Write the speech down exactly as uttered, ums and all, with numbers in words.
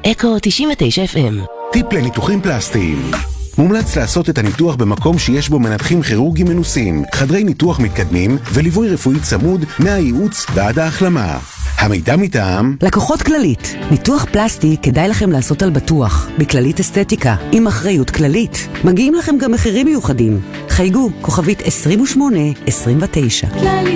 אקו תשעים ותשע אף אם. טיפ לניתוחים פלסטיים. מומלץ לעשות את הניתוח במקום שיש בו מנתחים כירורגיים מנוסים, חדרי ניתוח מתקדמים וליווי רפואי צמוד מהייעוץ ועד ההחלמה. המידע מטעם לקוחות כללית. ניתוח פלסטי כדאי לכם לעשות על בטוח, בכללית אסתטיקה, עם אחריות כללית. מגיעים לכם גם מחירים מיוחדים. חייגו, כוכבית עשרים ושמונה עשרים ותשע. כללית.